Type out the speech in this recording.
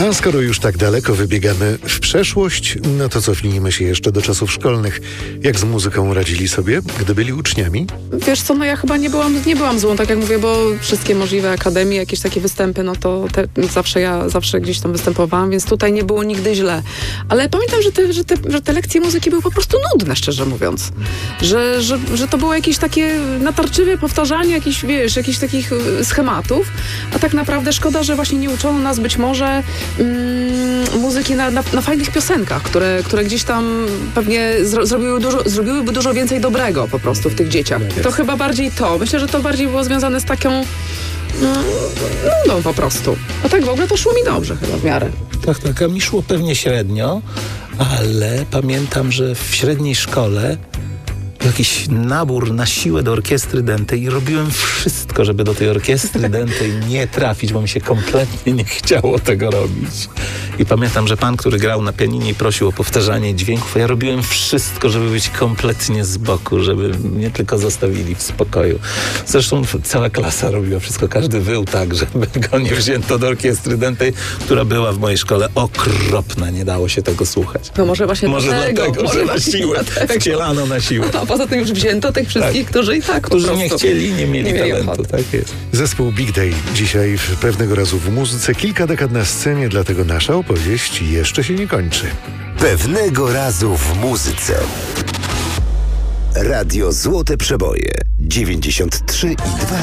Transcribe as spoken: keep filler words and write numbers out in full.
A skoro już tak daleko wybiegamy w przeszłość, no to cofnijmy się jeszcze do czasów szkolnych. Jak z muzyką radzili sobie, gdy byli uczniami? Wiesz co, no ja chyba nie byłam, nie byłam złą, tak jak mówię, bo wszystkie możliwe akademie, jakieś takie występy, no to te, zawsze ja zawsze gdzieś tam występowałam, więc tutaj nie było nigdy źle. Ale pamiętam, że te, że te, że te lekcje muzyki były po prostu nudne, szczerze mówiąc. Że, że, że to było jakieś takie natarczywe powtarzanie jakichś, wiesz, jakichś takich schematów, a tak naprawdę szkoda, że właśnie nie uczono nas być może mm, muzyki na, na, na fajnych piosenkach, które, które gdzieś tam pewnie zro, zrobiły dużo, zrobiłyby dużo więcej dobrego po prostu w tych dzieciach. To chyba bardziej to. Myślę, że to bardziej było związane z taką no, no po prostu. A tak w ogóle to szło mi dobrze chyba w miarę. Tak, tak, a mi szło pewnie średnio, ale pamiętam, że w średniej szkole jakiś nabór na siłę do orkiestry dętej i robiłem wszystko, żeby do tej orkiestry dętej nie trafić, bo mi się kompletnie nie chciało tego robić. I pamiętam, że pan, który grał na pianinie i prosił o powtarzanie dźwięków, a ja robiłem wszystko, żeby być kompletnie z boku, żeby mnie tylko zostawili w spokoju. Zresztą cała klasa robiła wszystko, każdy wył tak, żeby go nie wzięto do orkiestry dętej, która była w mojej szkole okropna, nie dało się tego słuchać. No może właśnie może dlatego. dlatego, może że na siłę, wcielano na siłę. A poza tym już wzięto tych wszystkich, tak, którzy i tak którzy po nie chcieli, nie mieli, nie mieli talentu. Ochoty. Tak jest. Zespół Big Day dzisiaj w Pewnego razu w muzyce. Kilka dekad na scenie, dlatego nasza opowieść jeszcze się nie kończy. Pewnego razu w muzyce. Radio Złote Przeboje dziewięćdziesiąt trzy i dwa.